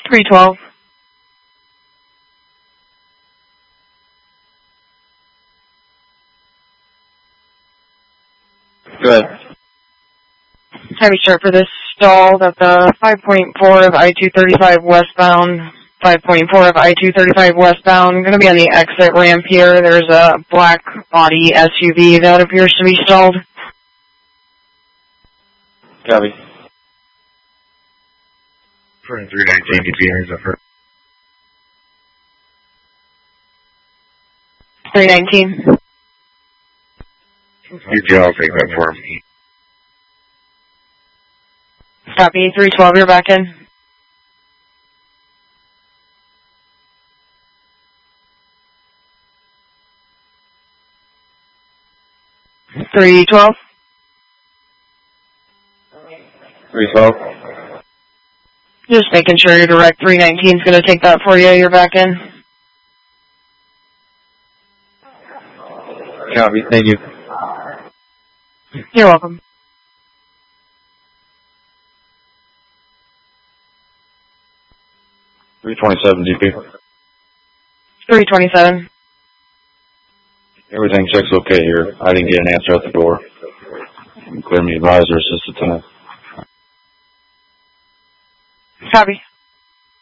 312. Go ahead. Heavy sharp for this stalled at the 5.4 of I-235 westbound. 5.4 of I-235 westbound. Going to be on the exit ramp here. There's a black body SUV that appears to be stalled. Copy. For 319 DP, Zephyr. 319. DP, I'll take that for me. Copy. 312, you're back in. Three 12. 312. Just making sure your direct 319 is going to take that for you. You're back in. Copy. Thank you. You're welcome. $327 DP. 327. Everything checks okay here. I didn't get an answer at the door. Clear me advisor, assistant. Copy.